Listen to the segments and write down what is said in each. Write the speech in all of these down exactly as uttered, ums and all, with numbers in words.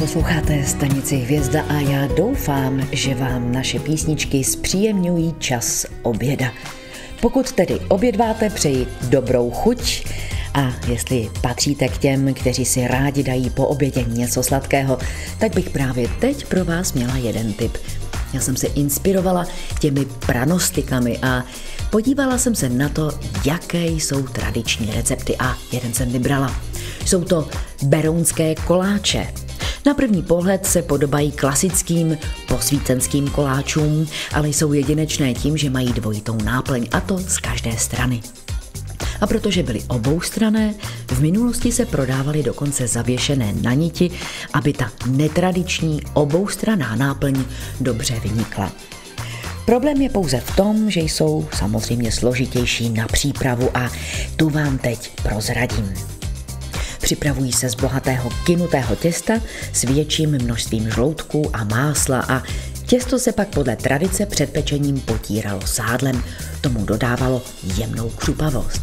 Posloucháte stanici Hvězda a já doufám, že vám naše písničky zpříjemňují čas oběda. Pokud tedy obědváte, přeji dobrou chuť a jestli patříte k těm, kteří si rádi dají po obědě něco sladkého, tak bych právě teď pro vás měla jeden tip. Já jsem se inspirovala těmi pranostikami a podívala jsem se na to, jaké jsou tradiční recepty a jeden jsem vybrala. Jsou to berounské koláče. Na první pohled se podobají klasickým posvícenským koláčům, ale jsou jedinečné tím, že mají dvojitou náplň, a to z každé strany. A protože byly oboustranné, v minulosti se prodávaly dokonce zavěšené na niti, aby ta netradiční oboustranná náplň dobře vynikla. Problém je pouze v tom, že jsou samozřejmě složitější na přípravu a tu vám teď prozradím. Připravují se z bohatého kynutého těsta s větším množstvím žloutků a másla a těsto se pak podle tradice před pečením potíralo sádlem, tomu dodávalo jemnou křupavost.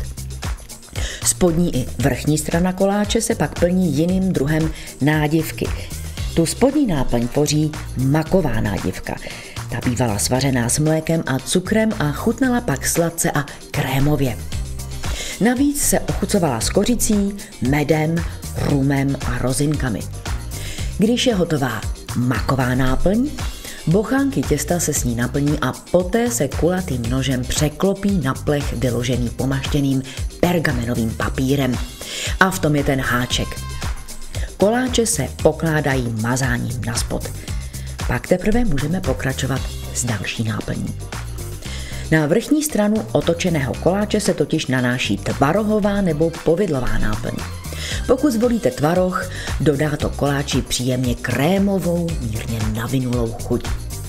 Spodní i vrchní strana koláče se pak plní jiným druhem nádivky. Tu spodní náplň tvoří maková nádivka. Ta bývala svařená s mlékem a cukrem a chutnala pak sladce a krémově. Navíc se ochucovala s kořicí, medem, rumem a rozinkami. Když je hotová maková náplň, bochánky těsta se s ní naplní a poté se kulatým nožem překlopí na plech vyložený pomaštěným pergamenovým papírem. A v tom je ten háček. Koláče se pokládají mazáním na spod. Pak teprve můžeme pokračovat s další náplní. Na vrchní stranu otočeného koláče se totiž nanáší tvarohová nebo povidlová náplň. Pokud zvolíte tvaroh, dodá to koláči příjemně krémovou, mírně navinulou chuť.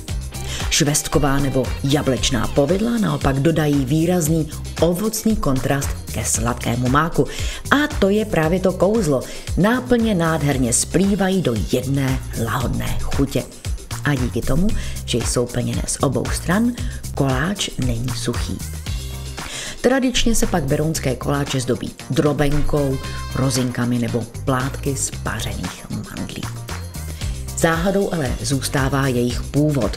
Švestková nebo jablečná povidla naopak dodají výrazný ovocný kontrast ke sladkému máku. A to je právě to kouzlo. Náplně nádherně splývají do jedné lahodné chutě. A díky tomu, že jsou plněné z obou stran, koláč není suchý. Tradičně se pak berounské koláče zdobí drobenkou, rozinkami nebo plátky z pařených mandlí. Záhadou ale zůstává jejich původ.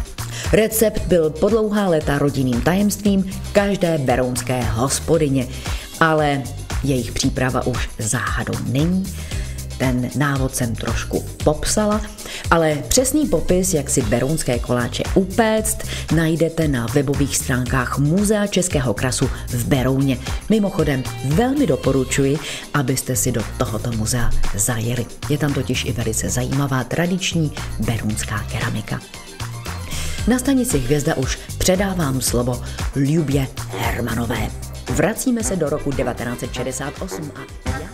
Recept byl po dlouhá léta rodinným tajemstvím každé berounské hospodyně, ale jejich příprava už záhadou není. Ten návod jsem trošku popsala, ale přesný popis, jak si berounské koláče upéct, najdete na webových stránkách Muzea českého krasu v Berouně. Mimochodem velmi doporučuji, abyste si do tohoto muzea zajeli. Je tam totiž i velice zajímavá tradiční berounská keramika. Na stanici Hvězda už předávám slovo Ljubě Hermanové. Vracíme se do roku devatenáct set šedesát osm a